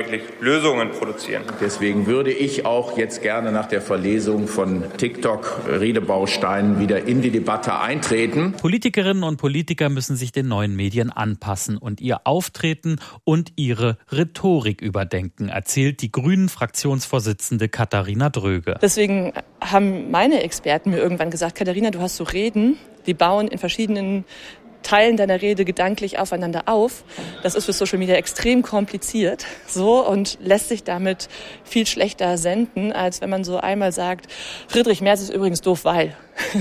tatsächlich Lösungen produzieren. Deswegen würde ich auch jetzt gerne nach der Verlesung von TikTok-Redebausteinen wieder in die Debatte eintreten. Politikerinnen und Politiker müssen sich den neuen Medien anpassen und ihr Auftreten und ihre Rhetorik überdenken, erzählt die Grünen-Fraktionsvorsitzende Katharina Dröge. Deswegen haben meine Experten mir irgendwann gesagt, Katharina, du hast so Reden, die bauen in verschiedenen Teilen deiner Rede gedanklich aufeinander auf. Das ist für Social Media extrem kompliziert und lässt sich damit viel schlechter senden, als wenn man so einmal sagt, Friedrich Merz ist übrigens doof, weil.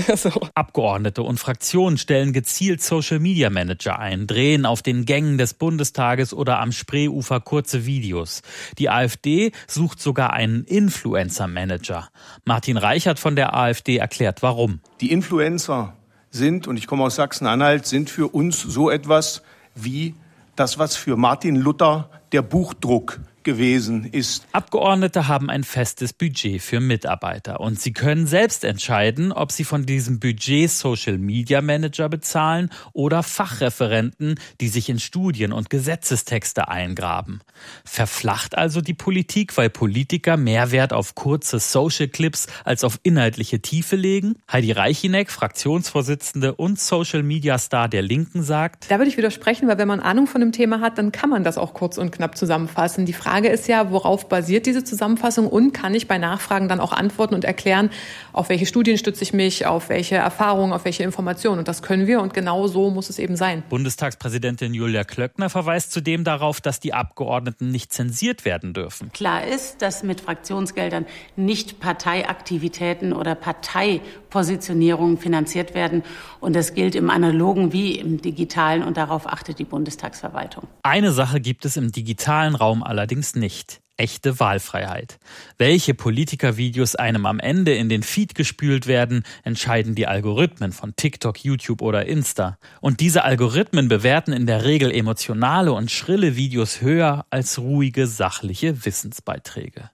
Abgeordnete und Fraktionen stellen gezielt Social-Media-Manager ein, drehen auf den Gängen des Bundestages oder am Spreeufer kurze Videos. Die AfD sucht sogar einen Influencer-Manager. Martin Reichert von der AfD erklärt, warum. Die Influencer sind, und ich komme aus Sachsen-Anhalt, sind für uns so etwas wie das, was für Martin Luther der Buchdruck gewesen ist. Abgeordnete haben ein festes Budget für Mitarbeiter und sie können selbst entscheiden, ob sie von diesem Budget Social Media Manager bezahlen oder Fachreferenten, die sich in Studien und Gesetzestexte eingraben. Verflacht also die Politik, weil Politiker mehr Wert auf kurze Social Clips als auf inhaltliche Tiefe legen? Heidi Reichinek, Fraktionsvorsitzende und Social Media Star der Linken, sagt: Da würde ich widersprechen, weil wenn man Ahnung von einem Thema hat, dann kann man das auch kurz und knapp zusammenfassen. Die Frage ist ja, worauf basiert diese Zusammenfassung und kann ich bei Nachfragen dann auch antworten und erklären, auf welche Studien stütze ich mich, auf welche Erfahrungen, auf welche Informationen. Und das können wir und genau so muss es eben sein. Bundestagspräsidentin Julia Klöckner verweist zudem darauf, dass die Abgeordneten nicht zensiert werden dürfen. Klar ist, dass mit Fraktionsgeldern nicht Parteiaktivitäten oder Parteipositionierungen finanziert werden. Und das gilt im Analogen wie im Digitalen und darauf achtet die Bundestagsverwaltung. Eine Sache gibt es im digitalen Raum allerdings nicht: echte Wahlfreiheit. Welche Politikervideos einem am Ende in den Feed gespült werden, entscheiden die Algorithmen von TikTok, YouTube oder Insta. Und diese Algorithmen bewerten in der Regel emotionale und schrille Videos höher als ruhige, sachliche Wissensbeiträge.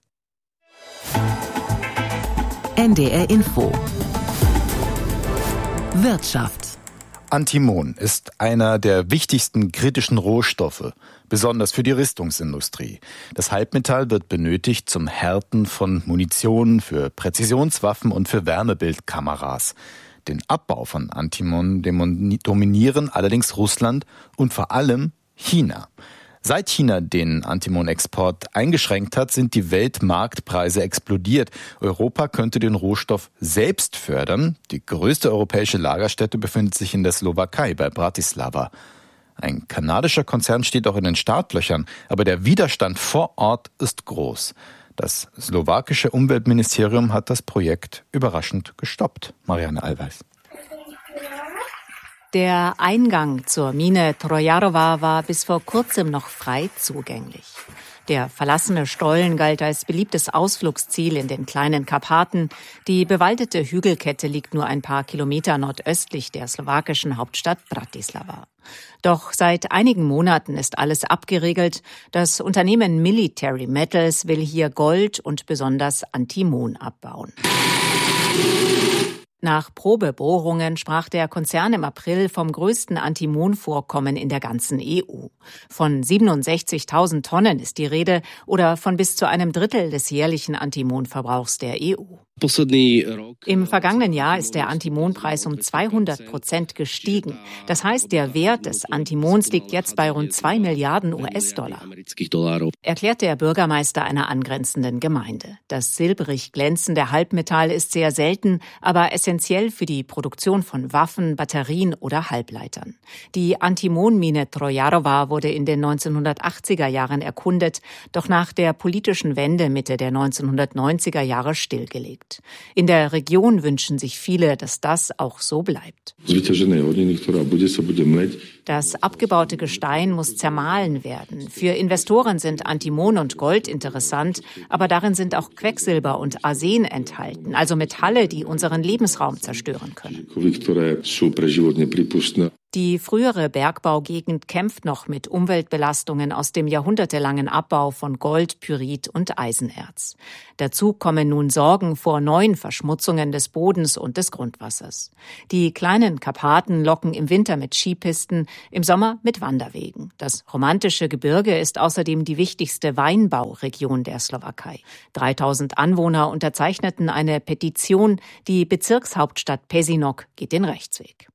NDR Info. Wirtschaft. Antimon ist einer der wichtigsten kritischen Rohstoffe, besonders für die Rüstungsindustrie. Das Halbmetall wird benötigt zum Härten von Munition, für Präzisionswaffen und für Wärmebildkameras. Den Abbau von Antimon dominieren allerdings Russland und vor allem China. Seit China den Antimon-Export eingeschränkt hat, sind die Weltmarktpreise explodiert. Europa könnte den Rohstoff selbst fördern. Die größte europäische Lagerstätte befindet sich in der Slowakei bei Bratislava. Ein kanadischer Konzern steht auch in den Startlöchern, aber der Widerstand vor Ort ist groß. Das slowakische Umweltministerium hat das Projekt überraschend gestoppt. Marianne Allweis. Der Eingang zur Mine Trojarowa war bis vor kurzem noch frei zugänglich. Der verlassene Stollen galt als beliebtes Ausflugsziel in den kleinen Karpaten. Die bewaldete Hügelkette liegt nur ein paar Kilometer nordöstlich der slowakischen Hauptstadt Bratislava. Doch seit einigen Monaten ist alles abgeriegelt. Das Unternehmen Military Metals will hier Gold und besonders Antimon abbauen. Nach Probebohrungen sprach der Konzern im April vom größten Antimonvorkommen in der ganzen EU. Von 67.000 Tonnen ist die Rede oder von bis zu einem Drittel des jährlichen Antimonverbrauchs der EU. Im vergangenen Jahr ist der Antimonpreis um 200% gestiegen. Das heißt, der Wert des Antimons liegt jetzt bei rund 2 Milliarden US-Dollar, erklärt der Bürgermeister einer angrenzenden Gemeinde. Das silbrig glänzende Halbmetall ist sehr selten, aber essentiell für die Produktion von Waffen, Batterien oder Halbleitern. Die Antimonmine Trojarowa wurde in den 1980er Jahren erkundet, doch nach der politischen Wende Mitte der 1990er Jahre stillgelegt. In der Region wünschen sich viele, dass das auch so bleibt. Das abgebaute Gestein muss zermahlen werden. Für Investoren sind Antimon und Gold interessant, aber darin sind auch Quecksilber und Arsen enthalten, also Metalle, die unseren Lebensraum zerstören können. Die frühere Bergbaugegend kämpft noch mit Umweltbelastungen aus dem jahrhundertelangen Abbau von Gold, Pyrit und Eisenerz. Dazu kommen nun Sorgen vor neuen Verschmutzungen des Bodens und des Grundwassers. Die kleinen Karpaten locken im Winter mit Skipisten, im Sommer mit Wanderwegen. Das romantische Gebirge ist außerdem die wichtigste Weinbauregion der Slowakei. 3000 Anwohner unterzeichneten eine Petition. Die Bezirkshauptstadt Pezinok geht den Rechtsweg.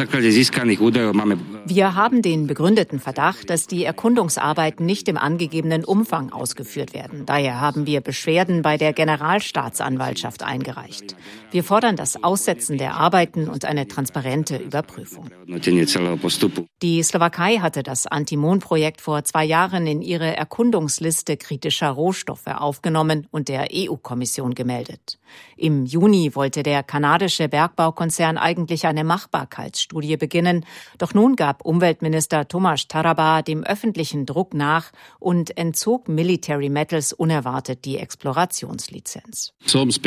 Wir haben den begründeten Verdacht, dass die Erkundungsarbeiten nicht im angegebenen Umfang ausgeführt werden. Daher haben wir Beschwerden bei der Generalstaatsanwaltschaft eingereicht. Wir fordern das Aussetzen der Arbeiten und eine transparente Überprüfung. Die Slowakei hatte das Antimon-Projekt vor 2 Jahren in ihre Erkundungsliste kritischer Rohstoffe aufgenommen und der EU-Kommission gemeldet. Im Juni wollte der kanadische Bergbaukonzern eigentlich eine Machbarkeitsstudie beginnen. Doch nun gab Umweltminister Tomáš Taraba dem öffentlichen Druck nach und entzog Military Metals unerwartet die Explorationslizenz.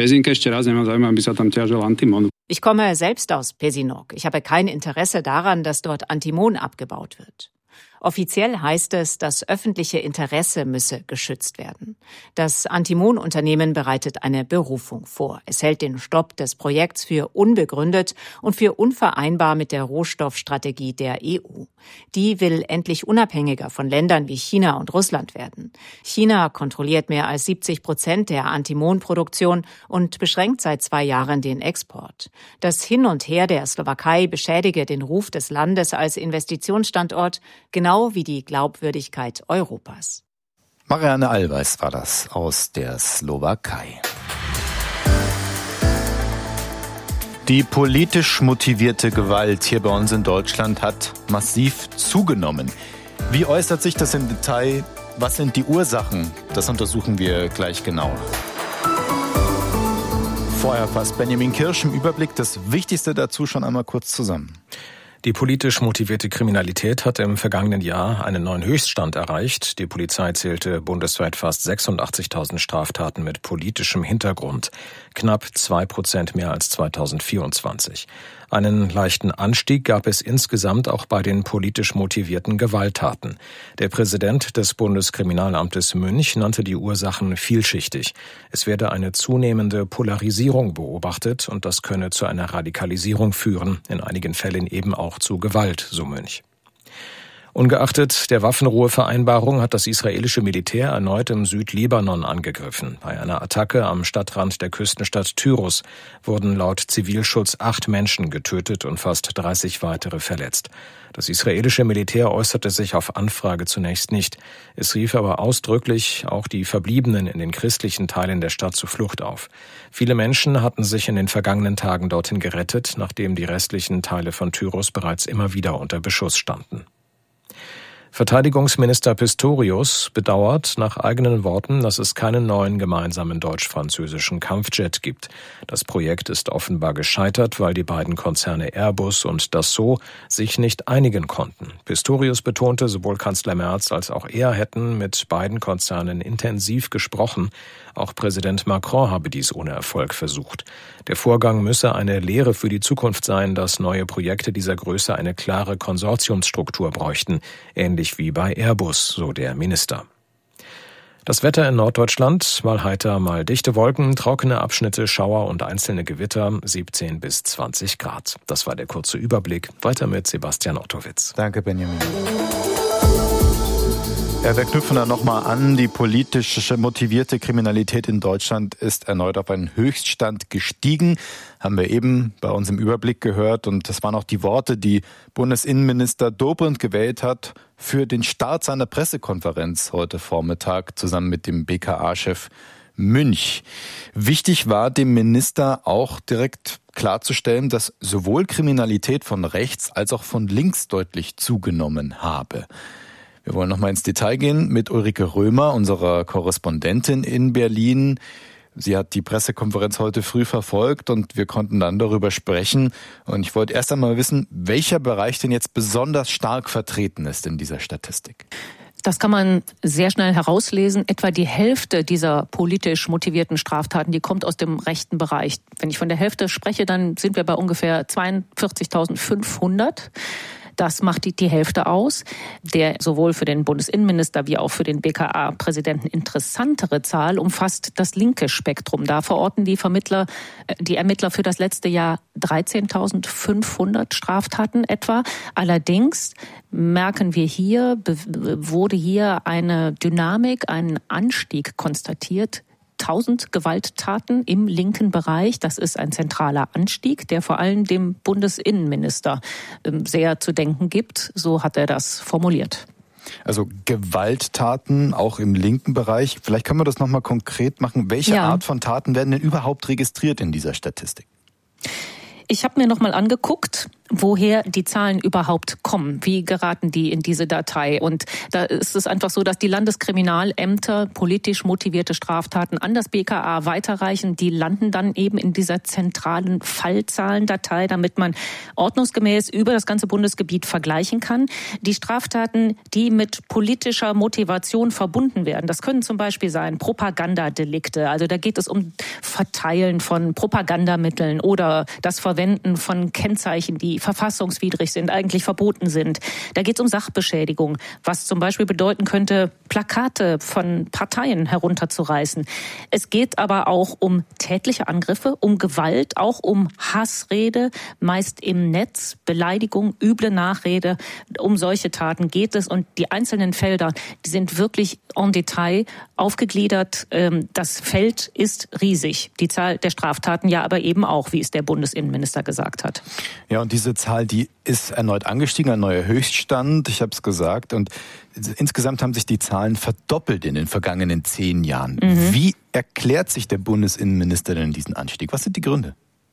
Ich komme selbst aus Pezinok. Ich habe kein Interesse daran, dass dort Antimon abgebaut wird. Offiziell heißt es, das öffentliche Interesse müsse geschützt werden. Das Antimon-Unternehmen bereitet eine Berufung vor. Es hält den Stopp des Projekts für unbegründet und für unvereinbar mit der Rohstoffstrategie der EU. Die will endlich unabhängiger von Ländern wie China und Russland werden. China kontrolliert mehr als 70% der Antimon-Produktion und beschränkt seit 2 Jahren den Export. Das Hin und Her der Slowakei beschädige den Ruf des Landes als Investitionsstandort, genau wie die Glaubwürdigkeit Europas. Marianne Allweis war das aus der Slowakei. Die politisch motivierte Gewalt hier bei uns in Deutschland hat massiv zugenommen. Wie äußert sich das im Detail? Was sind die Ursachen? Das untersuchen wir gleich genauer. Vorher fasst Benjamin Kirsch im Überblick das Wichtigste dazu schon einmal kurz zusammen. Die politisch motivierte Kriminalität hat im vergangenen Jahr einen neuen Höchststand erreicht. Die Polizei zählte bundesweit fast 86.000 Straftaten mit politischem Hintergrund, knapp 2% mehr als 2024. Einen leichten Anstieg gab es insgesamt auch bei den politisch motivierten Gewalttaten. Der Präsident des Bundeskriminalamtes Münch nannte die Ursachen vielschichtig. Es werde eine zunehmende Polarisierung beobachtet und das könne zu einer Radikalisierung führen, in einigen Fällen eben auch zu Gewalt, so Münch. Ungeachtet der Waffenruhevereinbarung hat das israelische Militär erneut im Südlibanon angegriffen. Bei einer Attacke am Stadtrand der Küstenstadt Tyros wurden laut Zivilschutz 8 Menschen getötet und fast 30 weitere verletzt. Das israelische Militär äußerte sich auf Anfrage zunächst nicht. Es rief aber ausdrücklich auch die Verbliebenen in den christlichen Teilen der Stadt zur Flucht auf. Viele Menschen hatten sich in den vergangenen Tagen dorthin gerettet, nachdem die restlichen Teile von Tyros bereits immer wieder unter Beschuss standen. Verteidigungsminister Pistorius bedauert nach eigenen Worten, dass es keinen neuen gemeinsamen deutsch-französischen Kampfjet gibt. Das Projekt ist offenbar gescheitert, weil die beiden Konzerne Airbus und Dassault sich nicht einigen konnten. Pistorius betonte, sowohl Kanzler Merz als auch er hätten mit beiden Konzernen intensiv gesprochen. Auch Präsident Macron habe dies ohne Erfolg versucht. Der Vorgang müsse eine Lehre für die Zukunft sein, dass neue Projekte dieser Größe eine klare Konsortiumsstruktur bräuchten, ähnlich wie bei Airbus, so der Minister. Das Wetter in Norddeutschland, mal heiter, mal dichte Wolken, trockene Abschnitte, Schauer und einzelne Gewitter, 17 bis 20 Grad. Das war der kurze Überblick. Weiter mit Sebastian Ottowitz. Danke, Benjamin. Ja, wir knüpfen da nochmal an. Die politisch motivierte Kriminalität in Deutschland ist erneut auf einen Höchststand gestiegen. Haben wir eben bei uns im Überblick gehört. Und das waren auch die Worte, die Bundesinnenminister Dobrindt gewählt hat für den Start seiner Pressekonferenz heute Vormittag zusammen mit dem BKA-Chef Münch. Wichtig war dem Minister auch direkt klarzustellen, dass sowohl Kriminalität von rechts als auch von links deutlich zugenommen habe. Wir wollen noch mal ins Detail gehen mit Ulrike Römer, unserer Korrespondentin in Berlin. Sie hat die Pressekonferenz heute früh verfolgt und wir konnten dann darüber sprechen. Und ich wollte erst einmal wissen, welcher Bereich denn jetzt besonders stark vertreten ist in dieser Statistik. Das kann man sehr schnell herauslesen. Etwa die Hälfte dieser politisch motivierten Straftaten, die kommt aus dem rechten Bereich. Wenn ich von der Hälfte spreche, dann sind wir bei ungefähr 42.500. Das macht die Hälfte aus. Der sowohl für den Bundesinnenminister wie auch für den BKA-Präsidenten interessantere Zahl umfasst das linke Spektrum. Da verorten die Ermittler für das letzte Jahr 13.500 Straftaten etwa. Allerdings merken wir wurde hier eine Dynamik, einen Anstieg konstatiert. 1000 Gewalttaten im linken Bereich. Das ist ein zentraler Anstieg, der vor allem dem Bundesinnenminister sehr zu denken gibt. So hat er das formuliert. Also Gewalttaten auch im linken Bereich. Vielleicht können wir das nochmal konkret machen. Welche Art von Taten werden denn überhaupt registriert in dieser Statistik? Ich habe mir nochmal angeguckt, woher die Zahlen überhaupt kommen. Wie geraten die in diese Datei? Und da ist es einfach so, dass die Landeskriminalämter politisch motivierte Straftaten an das BKA weiterreichen. Die landen dann eben in dieser zentralen Fallzahlendatei, damit man ordnungsgemäß über das ganze Bundesgebiet vergleichen kann. Die Straftaten, die mit politischer Motivation verbunden werden, das können zum Beispiel sein Propagandadelikte. Also da geht es um Verteilen von Propagandamitteln oder das Verwenden von Kennzeichen, die verfassungswidrig sind, eigentlich verboten sind. Da geht es um Sachbeschädigung, was zum Beispiel bedeuten könnte, Plakate von Parteien herunterzureißen. Es geht aber auch um tätliche Angriffe, um Gewalt, auch um Hassrede, meist im Netz, Beleidigung, üble Nachrede. Um solche Taten geht es und die einzelnen Felder, die sind wirklich en Detail aufgegliedert. Das Feld ist riesig. Die Zahl der Straftaten ja aber eben auch, wie es der Bundesinnenminister gesagt hat. Ja, und diese Zahl, die ist erneut angestiegen, ein neuer Höchststand, ich habe es gesagt. Und insgesamt haben sich die Zahlen verdoppelt in den vergangenen 10 Jahren. Wie erklärt sich der Bundesinnenminister denn diesen Anstieg? Was sind die Gründe?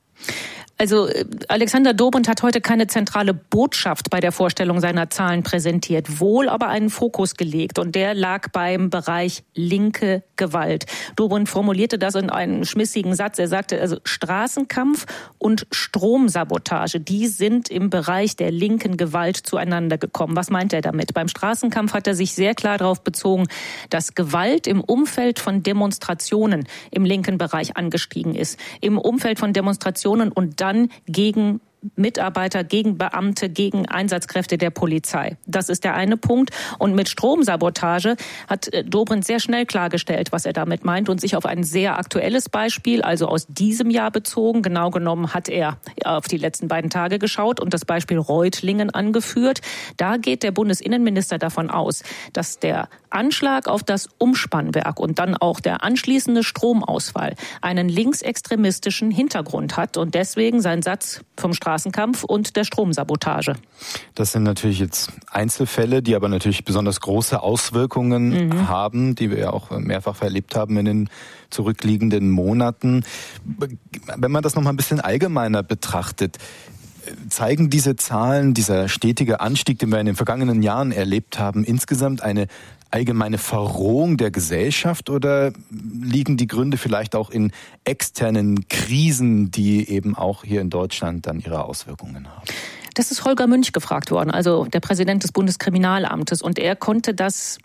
Also Alexander Dobrindt hat heute keine zentrale Botschaft bei der Vorstellung seiner Zahlen präsentiert, wohl aber einen Fokus gelegt und der lag beim Bereich linke Gewalt. Dobrindt formulierte das in einem schmissigen Satz. Er sagte, also Straßenkampf und Stromsabotage, die sind im Bereich der linken Gewalt zueinander gekommen. Was meint er damit? Beim Straßenkampf hat er sich sehr klar darauf bezogen, dass Gewalt im Umfeld von Demonstrationen im linken Bereich angestiegen ist. Im Umfeld von Demonstrationen und dann gegen Mitarbeiter, gegen Beamte, gegen Einsatzkräfte der Polizei. Das ist der eine Punkt. Und mit Stromsabotage hat Dobrindt sehr schnell klargestellt, was er damit meint und sich auf ein sehr aktuelles Beispiel, also aus diesem Jahr bezogen, genau genommen hat er auf die letzten beiden Tage geschaut und das Beispiel Reutlingen angeführt. Da geht der Bundesinnenminister davon aus, dass der Anschlag auf das Umspannwerk und dann auch der anschließende Stromausfall einen linksextremistischen Hintergrund hat und deswegen sein Satz vom Straßenkampf und der Stromsabotage. Das sind natürlich jetzt Einzelfälle, die aber natürlich besonders große Auswirkungen haben, die wir ja auch mehrfach erlebt haben in den zurückliegenden Monaten. Wenn man das noch mal ein bisschen allgemeiner betrachtet, zeigen diese Zahlen, dieser stetige Anstieg, den wir in den vergangenen Jahren erlebt haben, insgesamt eine allgemeine Verrohung der Gesellschaft oder liegen die Gründe vielleicht auch in externen Krisen, die eben auch hier in Deutschland dann ihre Auswirkungen haben? Das ist Holger Münch gefragt worden, also der Präsident des Bundeskriminalamtes, und er konnte das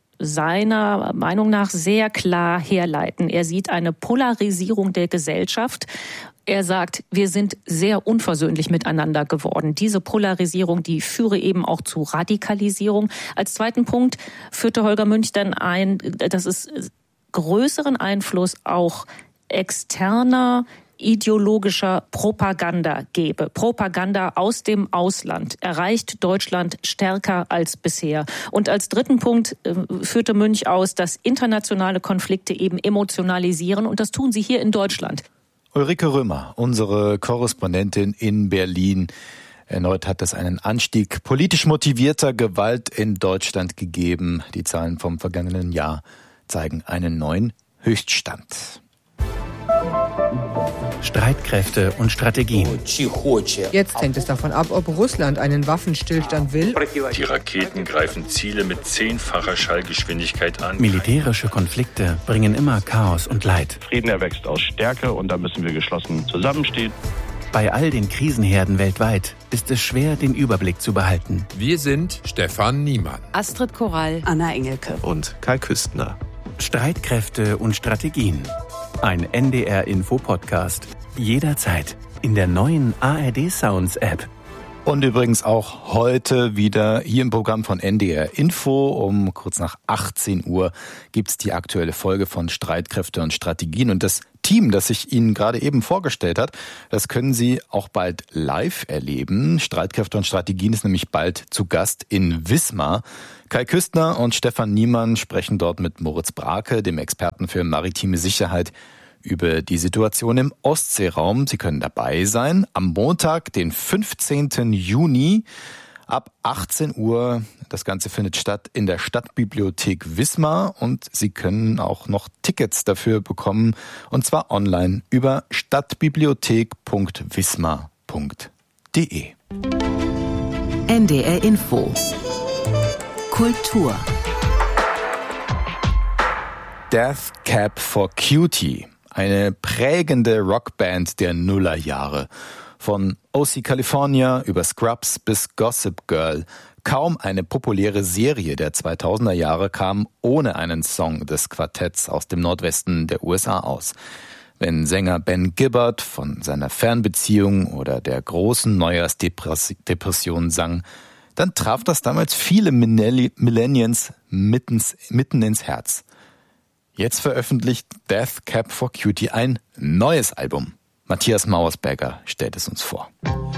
seiner Meinung nach sehr klar herleiten. Er sieht eine Polarisierung der Gesellschaft. Er sagt, wir sind sehr unversöhnlich miteinander geworden. Diese Polarisierung, die führe eben auch zu Radikalisierung. Als zweiten Punkt führte Holger Münch dann ein, dass es größeren Einfluss auch externer ideologischer Propaganda gebe. Propaganda aus dem Ausland erreicht Deutschland stärker als bisher. Und als dritten Punkt führte Münch aus, dass internationale Konflikte eben emotionalisieren und das tun sie hier in Deutschland. Ulrike Römer, unsere Korrespondentin in Berlin. Erneut hat es einen Anstieg politisch motivierter Gewalt in Deutschland gegeben. Die Zahlen vom vergangenen Jahr zeigen einen neuen Höchststand. Streitkräfte und Strategien. Jetzt hängt es davon ab, ob Russland einen Waffenstillstand will. Die Raketen greifen Ziele mit 10-facher Schallgeschwindigkeit an. Militärische Konflikte bringen immer Chaos und Leid. Frieden erwächst aus Stärke und da müssen wir geschlossen zusammenstehen. Bei all den Krisenherden weltweit ist es schwer, den Überblick zu behalten. Wir sind Stefan Niemann, Astrid Korall, Anna Engelke und Kai Küstner. Streitkräfte und Strategien. Ein NDR-Info-Podcast. Jederzeit in der neuen ARD Sounds App. Und übrigens auch heute wieder hier im Programm von NDR Info um kurz nach 18 Uhr gibt's die aktuelle Folge von Streitkräfte und Strategien. Und das Team, das sich Ihnen gerade eben vorgestellt hat, das können Sie auch bald live erleben. Streitkräfte und Strategien ist nämlich bald zu Gast in Wismar. Kai Küstner und Stefan Niemann sprechen dort mit Moritz Brake, dem Experten für maritime Sicherheit, über die Situation im Ostseeraum. Sie können dabei sein am Montag, den 15. Juni ab 18 Uhr. Das Ganze findet statt in der Stadtbibliothek Wismar und Sie können auch noch Tickets dafür bekommen, und zwar online über stadtbibliothek.wismar.de. NDR Info Kultur. Death Cab for Cutie. Eine prägende Rockband der Nullerjahre. Von OC California über Scrubs bis Gossip Girl. Kaum eine populäre Serie der 2000er Jahre kam ohne einen Song des Quartetts aus dem Nordwesten der USA aus. Wenn Sänger Ben Gibbard von seiner Fernbeziehung oder der großen Neujahrsdepression sang, dann traf das damals viele Millennials mitten ins Herz. Jetzt veröffentlicht Death Cab for Cutie ein neues Album. Matthias Mauersberger stellt es uns vor.